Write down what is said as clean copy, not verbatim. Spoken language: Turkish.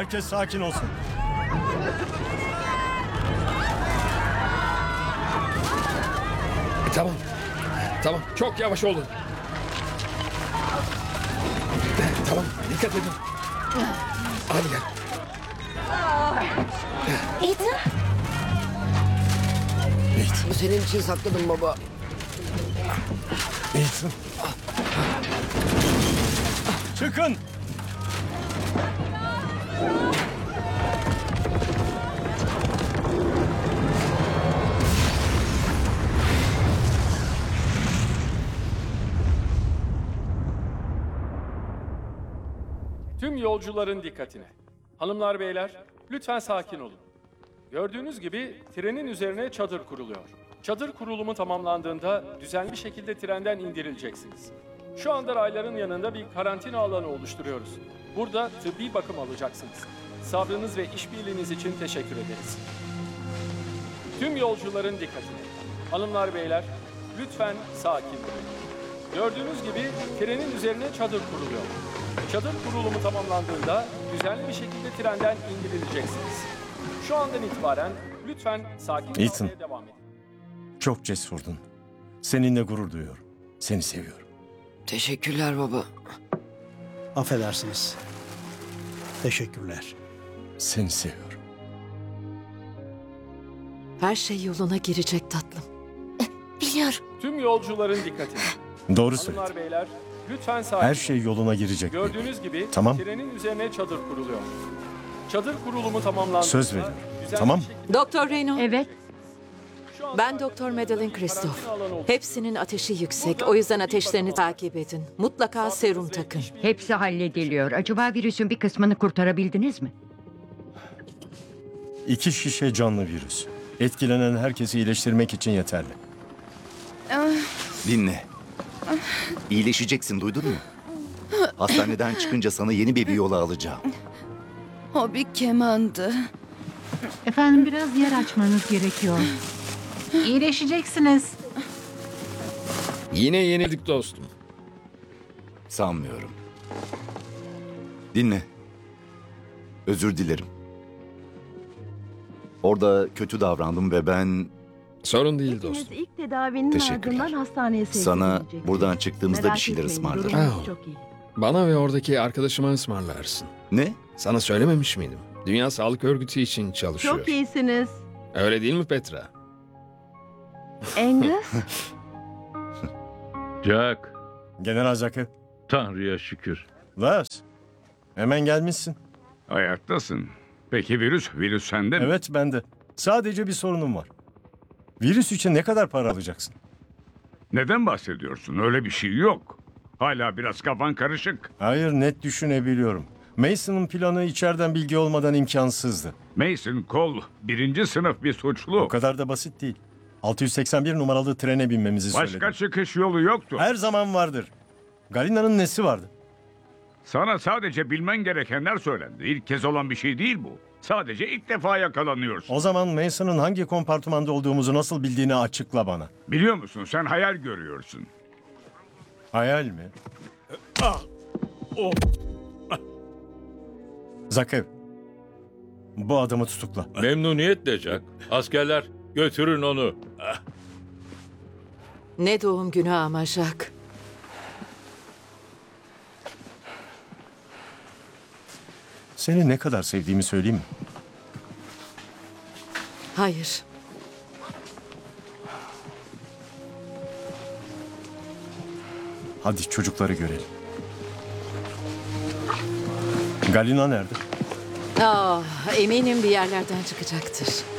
Herkes sakin olsun. Tamam. Tamam. Çok yavaş olun. Tamam. Dikkat edin. Hadi gel. Ethan. Ethan. Bu senin için sakladım baba. Ethan. Çıkın. Tüm yolcuların dikkatine. Hanımlar beyler, lütfen sakin olun. Gördüğünüz gibi trenin üzerine çadır kuruluyor. Çadır kurulumu tamamlandığında düzenli bir şekilde trenden indirileceksiniz. Şu anda rayların yanında bir karantina alanı oluşturuyoruz. Burada tıbbi bakım alacaksınız. Sabrınız ve işbirliğiniz için teşekkür ederiz. Tüm yolcuların dikkatine. Hanımlar beyler, lütfen sakin olun. Gördüğünüz gibi trenin üzerine çadır kuruluyor. Çadır kurulumu tamamlandığında düzenli bir şekilde trenden indirileceksiniz. Şu andan itibaren lütfen sakin Ethan. kalmaya devam edin. Çok cesurdun. Seninle gurur duyuyorum. Seni seviyorum. Teşekkürler baba. Affedersiniz. Teşekkürler. Seni seviyorum. Her şey yoluna girecek tatlım. Biliyorum. Tüm yolcuların dikkatine. Doğru söyle. Hanımlar beyler, lütfen sakin. Her şey yoluna girecek. Gördüğünüz gibi Tamam. trenin üzerine çadır kuruluyor. Çadır kurulumu tamamlandığında Söz veriyorum. düzenli Tamam. bir şekilde- Doktor Reno. Evet. Şu anda Ben Doktor Madeline bir Christoph. karantina alanı oluşturuyor. Hepsinin ateşi yüksek. O yüzden ateşlerini takip edin. Mutlaka serum takın. Hepsi hallediliyor. Acaba virüsün bir kısmını kurtarabildiniz mi? 2 şişe canlı virüs. Etkilenen herkesi iyileştirmek için yeterli. Dinle. İyileşeceksin, duydun mu? Hastaneden çıkınca sana yeni bir yola alacağım. O bir kemandı. Efendim biraz yer açmanız gerekiyor. İyileşeceksiniz. Yine yenildik dostum. Sanmıyorum. Dinle. Özür dilerim. Orada kötü davrandım ve ben Sorun değil dostum. İlk tedavinin Teşekkürler. ardından hastaneye sevk sana edilecek. buradan çıktığımızda bir Merak şeyler etmeyin, ısmarlarım. durumunuz Ah. çok iyi. Bana ve oradaki arkadaşıma ısmarlarsın. Ne? Sana söylememiş miydim? Dünya Sağlık Örgütü için çalışıyor. Çok iyisiniz. Öyle değil mi Petra? Angus, Jack, General Zaki. Tanrı'ya şükür. Lars. Hemen gelmişsin. Ayaktasın. Peki virüs sende mi? Evet bende. Sadece bir sorunum var. Virüs için ne kadar para alacaksın? Neden bahsediyorsun? Öyle bir şey yok. Hala biraz kafan karışık. Hayır, net düşünebiliyorum. Mason'ın planı içeriden bilgi olmadan imkansızdı. Mason Cole, 1. sınıf bir O suçlu. kadar da basit değil. 681 numaralı trene binmemizi söyledi. Başka çıkış yolu yoktu. Her zaman vardır. Galina'nın nesi vardı? Sana sadece bilmen gerekenler söylendi. İlk kez olan bir şey değil bu. Sadece ilk defa yakalanıyorsun. O zaman Mason'ın hangi kompartımanda olduğumuzu nasıl bildiğini açıkla bana. Biliyor musun, sen hayal görüyorsun. Hayal mi? Zakev. Bu adamı tutukla. Memnuniyetle Jack. Askerler götürün onu. Ne doğum günü ama Jack. Seni ne kadar sevdiğimi söyleyeyim mi? Hayır. Hadi çocukları görelim. Galina nerede? Eminim bir yerlerden çıkacaktır.